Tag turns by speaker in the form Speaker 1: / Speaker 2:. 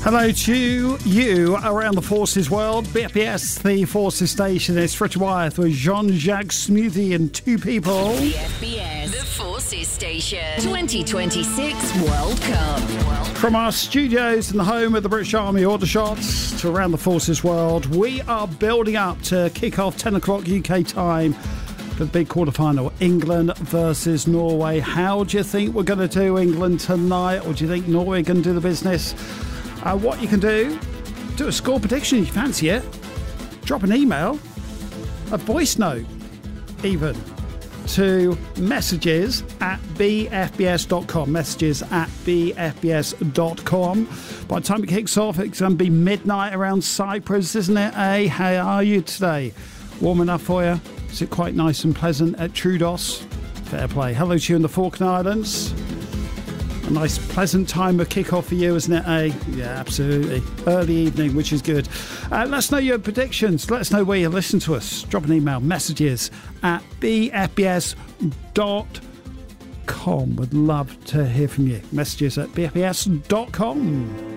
Speaker 1: Hello to you around the Forces world. BFBS, the Forces station. It's Fritz Wyeth with Jean-Jacques Smoothie and two people.
Speaker 2: BFBS, the Forces station. 2026 World Cup.
Speaker 1: From our studios in the home of the British Army Aldershots to around the Forces world, we are building up to kick off 10 o'clock UK time for the big quarterfinal, England versus Norway. How do you think we're going to do England tonight, or do you think Norway can do the business? What you can do a score prediction if you fancy it. Drop an email, a voice note even, to messages@bfbs.com. Messages@bfbs.com. By the time it kicks off, it's going to be midnight around Cyprus, isn't it? Hey, how are you today? Warm enough for you? Is it quite nice and pleasant at Troodos? Fair play. Hello to you in the Falkland Islands. A nice pleasant time of kick-off for you, isn't it, eh? Yeah, absolutely. Early evening, which is good. Let us know your predictions. Let us know where you listen to us. Drop an email, messages@bfbs.com. Would love to hear from you. Messages@bfbs.com.